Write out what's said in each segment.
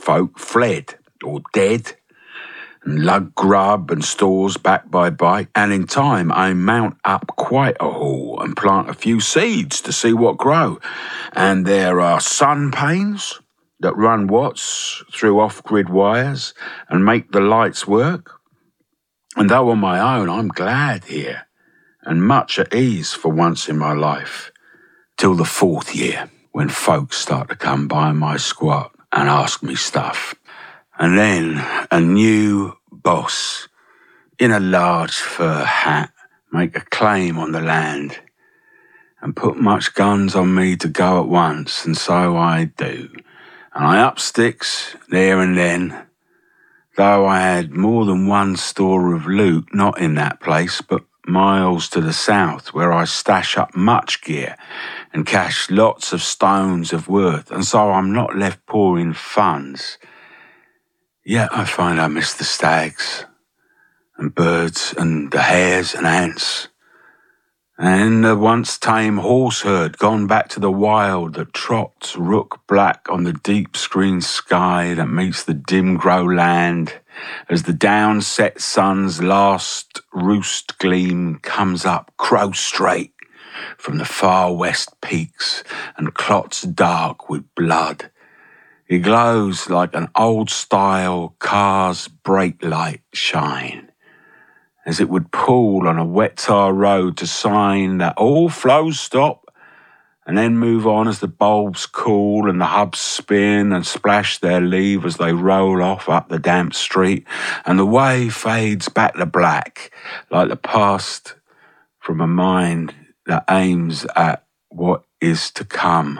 folk fled or dead, and lug grub and stores back by bite, and in time I mount up quite a haul and plant a few seeds to see what grow. And there are sun panes that run watts through off-grid wires and make the lights work. And though on my own, I'm glad here and much at ease for once in my life, till the 4th year, when folks start to come by my squat and ask me stuff. And then a new boss in a large fur hat make a claim on the land and put much guns on me to go at once, and so I do. And I up sticks there and then, though I had more than one store of loot, not in that place, but miles to the south, where I stash up much gear and cache lots of stones of worth, and so I'm not left poor in funds. Yet I find I miss the stags and birds and the hares and ants, and the once tame horse herd gone back to the wild that trots rook black on the deep screen sky that meets the dim grow land as the down-set sun's last roost gleam comes up crow straight from the far west peaks and clots dark with blood. It glows like an old-style car's brake light shine, as it would pull on a wet tar road to sign that all flows stop, and then move on as the bulbs cool and the hubs spin and splash their leave as they roll off up the damp street, and the way fades back to black like the past from a mind that aims at what is to come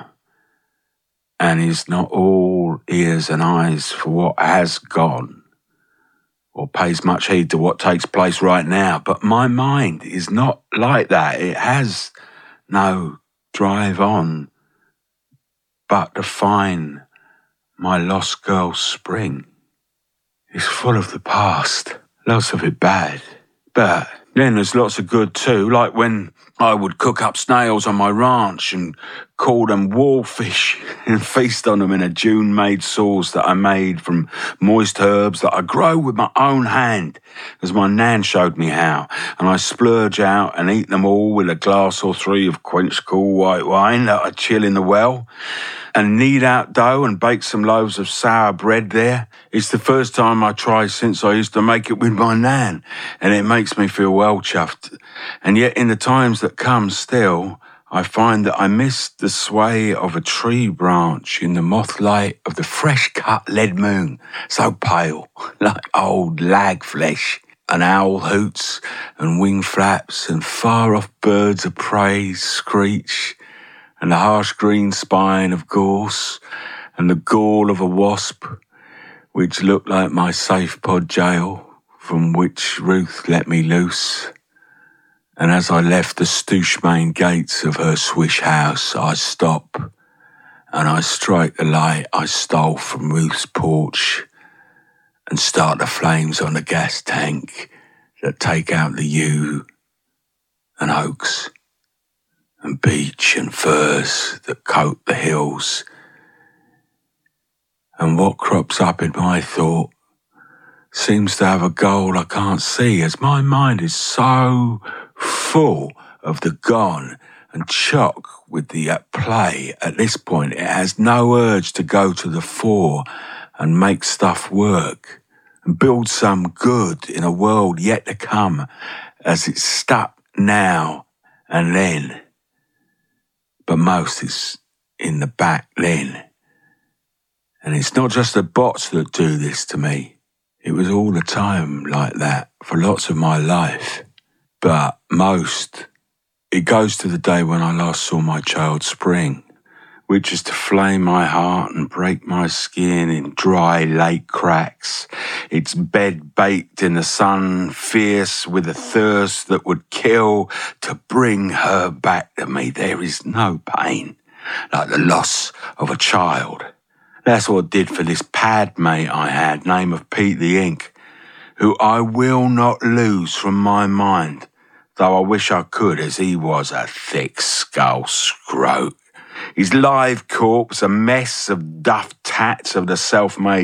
and is not all ears and eyes for what has gone, or pays much heed to what takes place right now. But my mind is not like that. It has no drive on but to find my lost girl's spring. It's full of the past, lots of it bad, but then there's lots of good too, like when I would cook up snails on my ranch and call them wallfish and feast on them in a June-made sauce that I made from moist herbs that I grow with my own hand, as my nan showed me how, and I splurge out and eat them all with a glass or 3 of quench cool white wine that I chill in the well, and knead out dough and bake some loaves of sour bread there. It's the first time I try since I used to make it with my nan, and it makes me feel well chuffed. And yet in the times that come still, I find that I miss the sway of a tree branch in the moth light of the fresh-cut lead moon, so pale, like old lag flesh, and owl hoots and wing flaps and far-off birds of prey screech, and the harsh green spine of gorse, and the gall of a wasp, which looked like my safe pod jail, from which Ruth let me loose. And as I left the stoosh main gates of her swish house, I stop, and I strike the light I stole from Ruth's porch, and start the flames on the gas tank that take out the yew and oaks and beech and firs that coat the hills. And what crops up in my thought seems to have a goal I can't see, as my mind is so full of the gone and chock with the at play. At this point, it has no urge to go to the fore and make stuff work and build some good in a world yet to come, as it's stuck now and then. But most is in the back then. And it's not just the bots that do this to me. It was all the time like that for lots of my life. But most, it goes to the day when I last saw my child Spring, which is to flame my heart and break my skin in dry lake cracks, its bed baked in the sun, fierce with a thirst that would kill, to bring her back to me. There is no pain like the loss of a child. That's what it did for this pad mate I had, name of Pete the Ink, who I will not lose from my mind, though I wish I could, as he was a thick skull scrote. His live corpse, a mess of duff tats of the self-made